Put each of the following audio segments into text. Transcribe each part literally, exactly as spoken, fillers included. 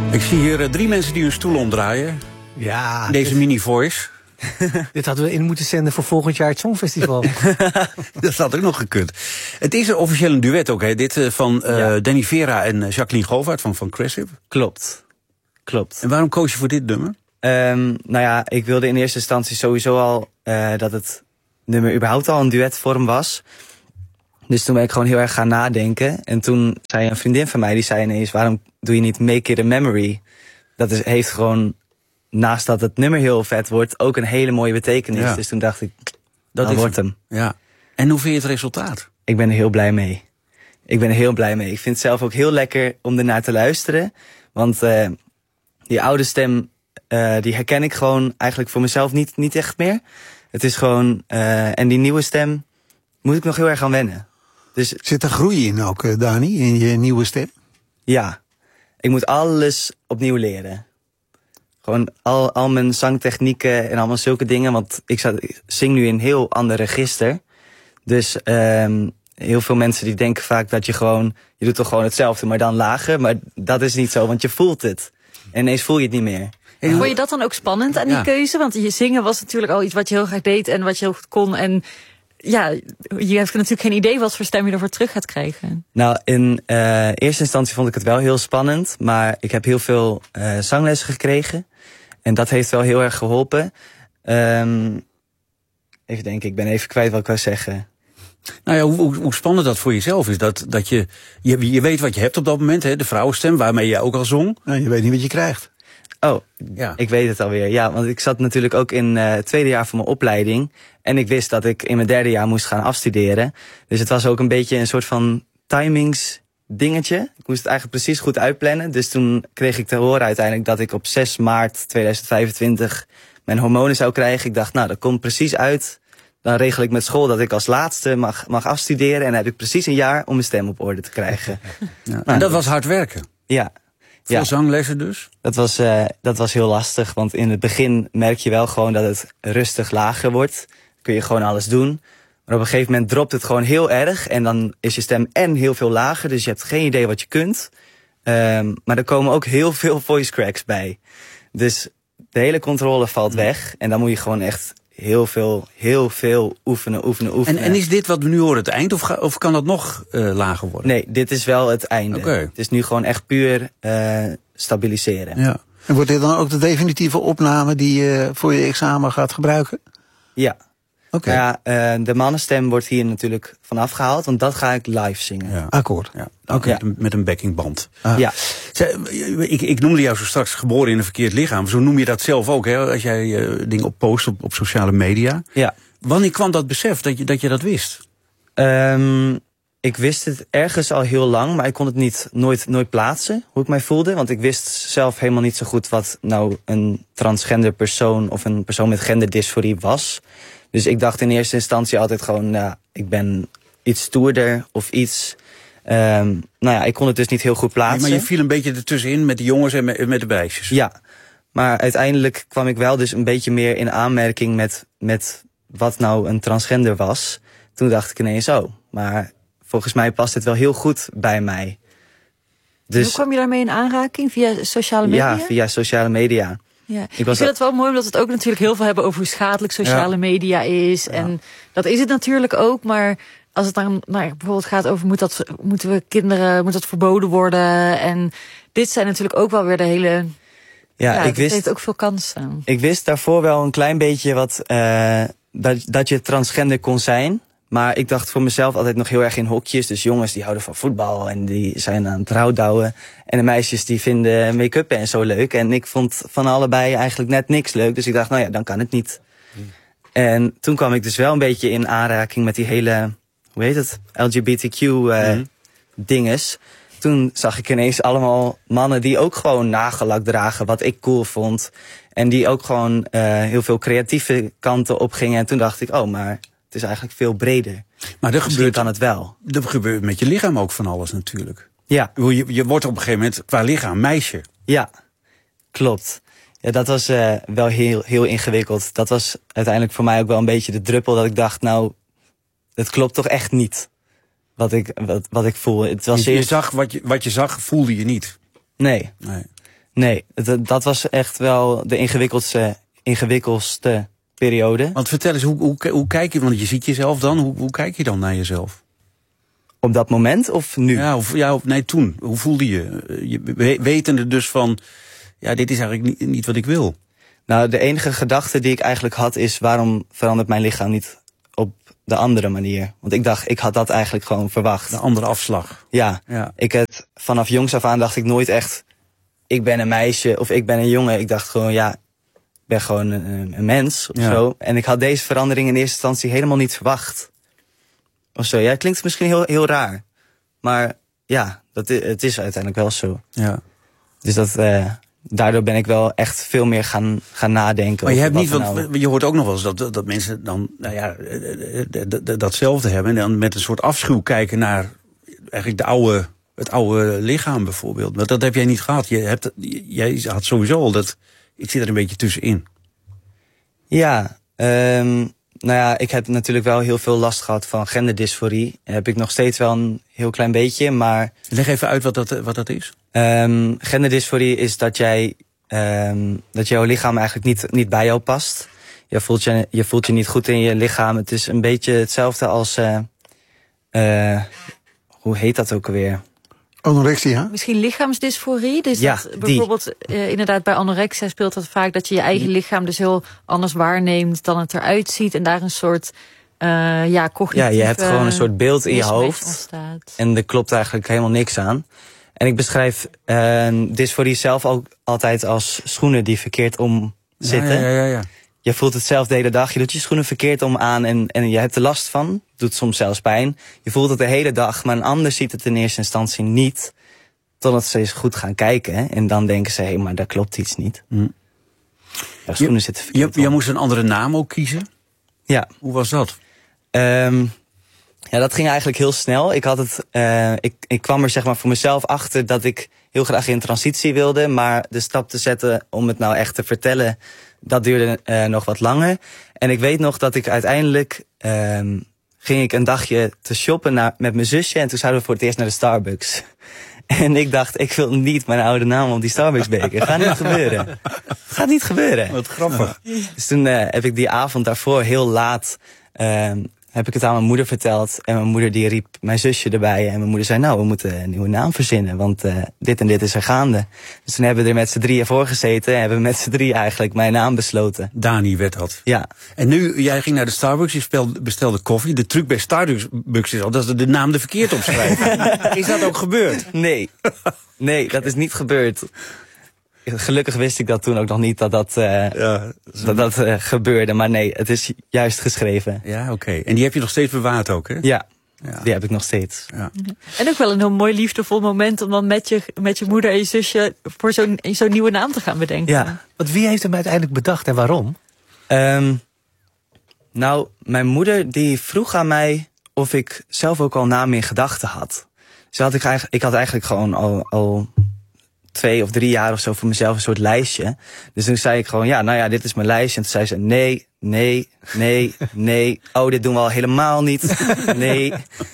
Ik zie hier uh, drie mensen die hun stoel omdraaien. Ja. Deze dit, mini-voice. Dit hadden we in moeten zenden voor volgend jaar het Songfestival. Dat had ook nog gekund. Het is een officieel een duet ook, hè? Dit uh, van uh, ja. Danny Vera en uh, Jacqueline Govaert van, van Cressip. Klopt. Klopt. En waarom koos je voor dit nummer? Um, nou ja, ik wilde in eerste instantie sowieso al uh, dat het nummer überhaupt al een duetvorm was. Dus toen ben ik gewoon heel erg gaan nadenken. En toen zei een vriendin van mij, die zei ineens, waarom doe je niet Make It a Memory? Dat is, heeft gewoon, naast dat het nummer heel vet wordt, ook een hele mooie betekenis. Ja. Dus toen dacht ik, dat wordt hem. Ja. En hoe vind je het resultaat? Ik ben er heel blij mee. Ik ben er heel blij mee. Ik vind het zelf ook heel lekker om ernaar te luisteren. Want uh, die oude stem, uh, die herken ik gewoon eigenlijk voor mezelf niet, niet echt meer. Het is gewoon, uh, en die nieuwe stem moet ik nog heel erg aan wennen. Dus, zit er groei in ook, uh, Dani, in je nieuwe stem? Ja. Ik moet alles opnieuw leren. Gewoon al, al mijn zangtechnieken en allemaal zulke dingen. Want ik, zat, ik zing nu in een heel ander register. Dus um, heel veel mensen die denken vaak dat je gewoon, je doet toch gewoon hetzelfde, maar dan lager. Maar dat is niet zo, want je voelt het. En ineens voel je het niet meer. En vond je dat dan ook spannend aan die ja. keuze? Want je zingen was natuurlijk al iets wat je heel graag deed en wat je heel goed kon. En ja, je hebt natuurlijk geen idee wat voor stem je ervoor terug gaat krijgen. Nou, in uh, eerste instantie vond ik het wel heel spannend. Maar ik heb heel veel uh, zanglessen gekregen. En dat heeft wel heel erg geholpen. Um, even denken, ik ben even kwijt wat ik wou zeggen. Nou ja, hoe, hoe, hoe spannend dat voor jezelf is. Dat, dat je, je, je weet wat je hebt op dat moment, hè, de vrouwenstem, waarmee je ook al zong. Nou, je weet niet wat je krijgt. Oh, ja. Ik weet het alweer. Ja, want ik zat natuurlijk ook in uh, het tweede jaar van mijn opleiding. En ik wist dat ik in mijn derde jaar moest gaan afstuderen. Dus het was ook een beetje een soort van timings dingetje. Ik moest het eigenlijk precies goed uitplannen. Dus toen kreeg ik te horen uiteindelijk dat ik op zes maart tweeduizend vijfentwintig mijn hormonen zou krijgen. Ik dacht, nou, dat komt precies uit. Dan regel ik met school dat ik als laatste mag, mag afstuderen. En dan heb ik precies een jaar om mijn stem op orde te krijgen. Ja. Nou, en dat was hard werken? Ja. Veel ja. zanglessen dus? Dat was, uh, dat was heel lastig, want in het begin merk je wel gewoon dat het rustig lager wordt. Dan kun je gewoon alles doen. Maar op een gegeven moment dropt het gewoon heel erg. En dan is je stem en heel veel lager, dus je hebt geen idee wat je kunt. Um, maar er komen ook heel veel voice cracks bij. Dus de hele controle valt weg. En dan moet je gewoon echt heel veel, heel veel oefenen, oefenen, oefenen. En, en is dit wat we nu horen het eind, of, ga, of kan dat nog uh, lager worden? Nee, dit is wel het einde. Okay. Het is nu gewoon echt puur uh, stabiliseren. Ja. En wordt dit dan ook de definitieve opname die je voor je examen gaat gebruiken? Ja. Oké. Okay. Ja, uh, de mannenstem wordt hier natuurlijk vanaf gehaald, want dat ga ik live zingen. Ja. Akkoord. Ja. Oké. Okay. Ja. Met een backingband. Ah. Ja. Ik, ik noemde jou zo straks geboren in een verkeerd lichaam. Zo noem je dat zelf ook, hè? Als jij uh, dingen op post op, op sociale media. Ja. Wanneer kwam dat besef dat je dat, je dat wist? Um, ik wist het ergens al heel lang, maar ik kon het niet nooit, nooit plaatsen, hoe ik mij voelde. Want ik wist zelf helemaal niet zo goed wat nou een transgender persoon of een persoon met genderdysforie was. Dus ik dacht in eerste instantie altijd gewoon, nou, ik ben iets stoerder of iets. Um, nou ja, ik kon het dus niet heel goed plaatsen. Nee, maar je viel een beetje ertussenin met de jongens en met, met de meisjes. Ja, maar uiteindelijk kwam ik wel dus een beetje meer in aanmerking met, met wat nou een transgender was. Toen dacht ik ineens, oh, maar volgens mij past het wel heel goed bij mij. Dus, hoe kwam je daarmee in aanraking? Via sociale media? Ja, via sociale media. Ja. Ik, was ik vind het wel mooi, omdat we het ook natuurlijk heel veel hebben over hoe schadelijk sociale ja. media is. Ja. En dat is het natuurlijk ook, maar als het dan nou, bijvoorbeeld gaat over moet dat, moeten we kinderen, moet dat verboden worden? En dit zijn natuurlijk ook wel weer de hele. Ja, ja ik wist. Het heeft ook veel kansen. Ik wist daarvoor wel een klein beetje wat uh, dat, dat je transgender kon zijn. Maar ik dacht voor mezelf altijd nog heel erg in hokjes. Dus jongens die houden van voetbal en die zijn aan het rouwdouwen. En de meisjes die vinden make-up en zo leuk. En ik vond van allebei eigenlijk net niks leuk. Dus ik dacht, nou ja, dan kan het niet. Hmm. En toen kwam ik dus wel een beetje in aanraking met die hele, hoe heet het, L G B T Q uh, hmm. dinges. Toen zag ik ineens allemaal mannen die ook gewoon nagellak dragen, wat ik cool vond. En die ook gewoon uh, heel veel creatieve kanten op gingen. En toen dacht ik, oh, maar het is eigenlijk veel breder. Maar er gebeurt, kan het wel. Er gebeurt met je lichaam ook van alles natuurlijk. Ja. Je, je wordt op een gegeven moment qua lichaam meisje. Ja, klopt. Ja, dat was uh, wel heel, heel ingewikkeld. Dat was uiteindelijk voor mij ook wel een beetje de druppel dat ik dacht, nou, het klopt toch echt niet. Wat ik, wat, wat ik voel. Het was je, eerst... je zag wat je, wat je zag, voelde je niet. Nee. Nee. Nee, dat, dat was echt wel de ingewikkeldste, ingewikkeldste periode. Want vertel eens, hoe, hoe, hoe kijk je, want je ziet jezelf dan, hoe, hoe kijk je dan naar jezelf? Op dat moment of nu? Ja, of, ja, of nee, toen. Hoe voelde je? je we- wetende dus van, ja, dit is eigenlijk niet, niet wat ik wil. Nou, de enige gedachte die ik eigenlijk had is, waarom verandert mijn lichaam niet op de andere manier? Want ik dacht, ik had dat eigenlijk gewoon verwacht. Een andere afslag. Ja, Ja. ik het, vanaf jongs af aan dacht ik nooit echt, ik ben een meisje of ik ben een jongen. Ik dacht gewoon, ja, ik ben gewoon een, een mens of Ja. zo. En ik had deze verandering in eerste instantie helemaal niet verwacht. Of zo, ja, het klinkt misschien heel, heel raar. Maar ja, dat, i- het is uiteindelijk wel zo. Ja. Dus dat, uh, daardoor ben ik wel echt veel meer gaan, gaan nadenken. Maar je over hebt niet, wat er want nou... je hoort ook nog wel eens dat, dat mensen dan, nou ja, eh, eh, d- d- datzelfde hebben. En dan met een soort afschuw kijken naar eigenlijk de oude, het oude lichaam bijvoorbeeld. Maar dat heb jij niet gehad. Je hebt, jij had sowieso al dat, ik zit er een beetje tussenin. Ja, um, nou ja, ik heb natuurlijk wel heel veel last gehad van genderdysforie. Heb ik nog steeds wel een heel klein beetje, maar... Leg even uit wat dat, wat dat is. Um, genderdysforie is dat jij, um, dat jouw lichaam eigenlijk niet, niet bij jou past. Je voelt je, je voelt je niet goed in je lichaam. Het is een beetje hetzelfde als, uh, uh, hoe heet dat ook alweer? Anorexia? Misschien lichaamsdysforie. Dus Ja, dat die. bijvoorbeeld uh, inderdaad bij anorexia speelt dat vaak dat je je eigen lichaam dus heel anders waarneemt dan het eruit ziet. En daar een soort uh, ja, cognitieve... Ja, je hebt gewoon een soort beeld in je hoofd. Ontstaat. En er klopt eigenlijk helemaal niks aan. En ik beschrijf uh, dysforie zelf ook altijd als schoenen die verkeerd om zitten. Ja, ja, ja, ja. Je voelt het zelf de hele dag. Je doet je schoenen verkeerd om aan en, en je hebt er last van. Het doet soms zelfs pijn. Je voelt het de hele dag, maar een ander ziet het in eerste instantie niet. Totdat ze eens goed gaan kijken. En dan denken ze, hé, hey, maar daar klopt iets niet. Hm. Jouw schoenen zitten Je, verkeerd jij om. moest een andere naam ook kiezen. Ja. Hoe was dat? Um, ja, dat ging eigenlijk heel snel. Ik, had het, uh, ik, ik kwam er zeg maar voor mezelf achter dat ik heel graag in transitie wilde. Maar de stap te zetten om het nou echt te vertellen, dat duurde uh, nog wat langer. En ik weet nog dat ik uiteindelijk um, ging ik een dagje te shoppen naar, met mijn zusje. En toen zouden we voor het eerst naar de Starbucks. En ik dacht, ik wil niet mijn oude naam op die Starbucks beker. Gaat niet gebeuren. Gaat niet gebeuren. Wat grappig. Dus toen uh, heb ik die avond daarvoor heel laat... Uh, heb ik het aan mijn moeder verteld. En mijn moeder die riep mijn zusje erbij. En mijn moeder zei, nou, we moeten een nieuwe naam verzinnen. Want uh, dit en dit is er gaande. Dus toen hebben we er met z'n drieën voor gezeten. En hebben we met z'n drieën eigenlijk mijn naam besloten. Dani werd dat. Ja. En nu, jij ging naar de Starbucks, je bestelde, bestelde koffie. De truc bij Starbucks is al dat ze de naam er verkeerd opschrijven. Is dat ook gebeurd? Nee. Nee, dat is niet gebeurd. Gelukkig wist ik dat toen ook nog niet dat dat, uh, Ja, dat, dat uh, gebeurde. Maar nee, het is juist geschreven. ja oké. Okay. En die heb je nog steeds bewaard ook, hè? Ja, Ja. die heb ik nog steeds. Ja. En ook wel een heel mooi liefdevol moment om dan met je, met je moeder en je zusje voor zo'n zo'n nieuwe naam te gaan bedenken. Ja. Want wie heeft hem uiteindelijk bedacht en waarom? Um, nou, mijn moeder die vroeg aan mij of ik zelf ook al namen in gedachten had. Dus had ik, eigenlijk, ik had eigenlijk gewoon al, al twee of drie jaar of zo voor mezelf een soort lijstje. Dus toen zei ik gewoon, ja, nou ja, dit is mijn lijstje. En toen zei ze, nee, nee, nee, nee. Oh, dit doen we al helemaal niet. Nee.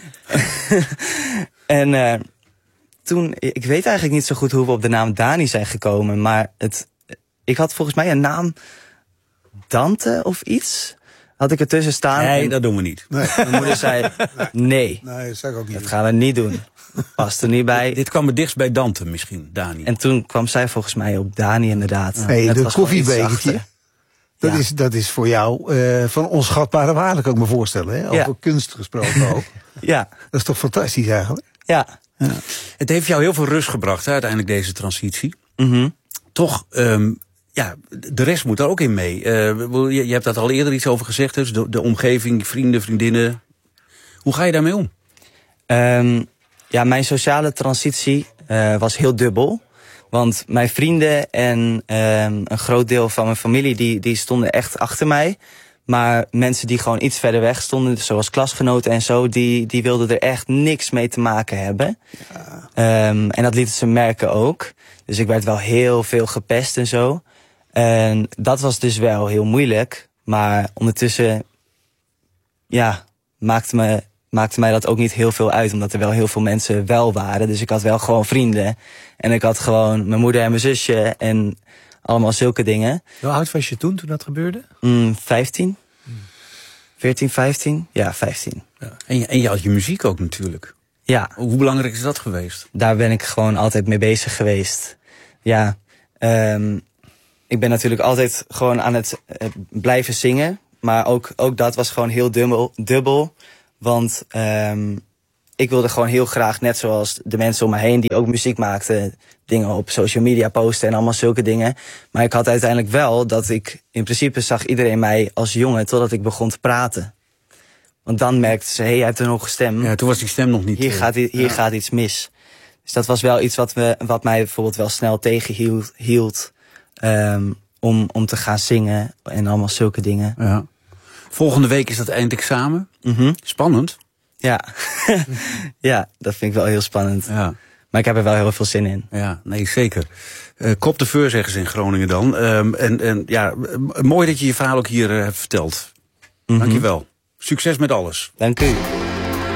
En uh, toen, ik weet eigenlijk niet zo goed hoe we op de naam Dani zijn gekomen. Maar het, ik had volgens mij een naam, Dante of iets. Had ik ertussen staan. Nee, en dat doen we niet. Nee, mijn moeder zei, nee, nee, dat zou ik ook niet dat doen. gaan we niet doen. Past er niet bij. Dit kwam het dichtst bij Dante misschien, Dani. En toen kwam zij volgens mij op Dani inderdaad. Nee, Dat de was gewoon iets koffiebekertje. zachter. Dat, Ja. is, dat is voor jou uh, van onschatbare waarde, kan ik me voorstellen. Hè? Over Ja. kunst gesproken ook. Ja, Dat is toch fantastisch eigenlijk? ja. Het heeft jou heel veel rust gebracht, hè, uiteindelijk deze transitie. Mhm. Toch, um, ja, de rest moet daar ook in mee. Uh, je, je hebt daar al eerder iets over gezegd, dus de, de omgeving, vrienden, vriendinnen. Hoe ga je daarmee om? Um, ja, mijn sociale transitie uh, was heel dubbel. Want mijn vrienden en um, een groot deel van mijn familie, die, die stonden echt achter mij. Maar mensen die gewoon iets verder weg stonden, zoals klasgenoten en zo, die, die wilden er echt niks mee te maken hebben. Ja. Um, en dat lieten ze merken ook. Dus ik werd wel heel veel gepest en zo. En dat was dus wel heel moeilijk. Maar ondertussen, ja, maakte me maakte mij dat ook niet heel veel uit, omdat er wel heel veel mensen wel waren. Dus ik had wel gewoon vrienden. En ik had gewoon mijn moeder en mijn zusje en allemaal zulke dingen. Hoe oud was je toen, toen dat gebeurde? Mm, vijftien. veertien, vijftien? Ja, vijftien. Ja. En, je, en je had je muziek ook natuurlijk. Ja. Hoe belangrijk is dat geweest? Daar ben ik gewoon altijd mee bezig geweest. Ja, um, ik ben natuurlijk altijd gewoon aan het uh, blijven zingen. Maar ook, ook dat was gewoon heel dubbel. dubbel want um, ik wilde gewoon heel graag, net zoals de mensen om me heen die ook muziek maakten, dingen op social media posten en allemaal zulke dingen. Maar ik had uiteindelijk wel dat ik, in principe zag iedereen mij als jongen totdat ik begon te praten. Want dan merkte ze, hé, hey, hij heeft een hoge stem. Ja, toen was die stem nog niet... Hier, gaat, hier ja. gaat iets mis. Dus dat was wel iets wat, we, wat mij bijvoorbeeld wel snel tegenhield hield, um, om, om te gaan zingen en allemaal zulke dingen. Ja. Volgende week is dat eindexamen. Mm-hmm. Spannend. Ja. Ja, dat vind ik wel heel spannend. Ja. Maar ik heb er wel heel veel zin in. Ja, nee, zeker. Uh, kop de veur, zeggen ze in Groningen dan. Um, en, en ja, mooi dat je je verhaal ook hier uh, hebt verteld. Mm-hmm. Dank je wel. Succes met alles. Dank u.